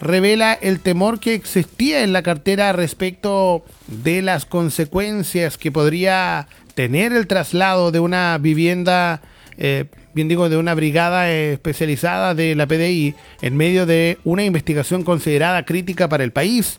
revela el temor que existía en la cartera respecto de las consecuencias que podría tener el traslado de una vivienda, de una brigada especializada de la PDI en medio de una investigación considerada crítica para el país.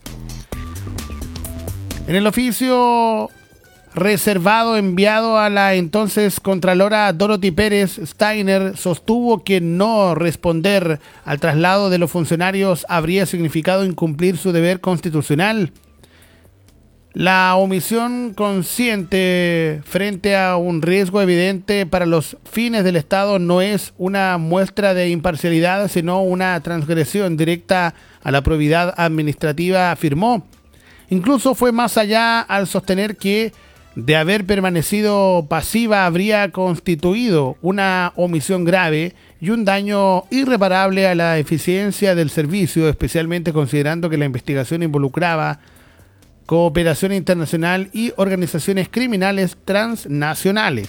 En el oficio reservado enviado a la entonces contralora Dorothy Pérez, Steiner sostuvo que no responder al traslado de los funcionarios habría significado incumplir su deber constitucional. La omisión consciente frente a un riesgo evidente para los fines del Estado no es una muestra de imparcialidad, sino una transgresión directa a la probidad administrativa, afirmó. Incluso fue más allá al sostener que de haber permanecido pasiva habría constituido una omisión grave y un daño irreparable a la eficiencia del servicio, especialmente considerando que la investigación involucraba cooperación internacional y organizaciones criminales transnacionales.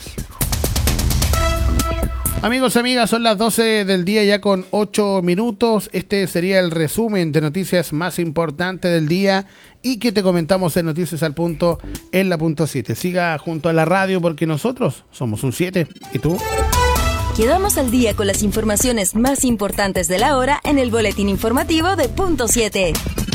Amigos, amigas, son las 12 del día ya con 8 minutos. Este sería el resumen de noticias más importantes del día y que te comentamos en Noticias al Punto en la punto 7. Siga junto a la radio porque nosotros somos un 7. ¿Y tú? Quedamos al día con las informaciones más importantes de la hora en el boletín informativo de Punto 7.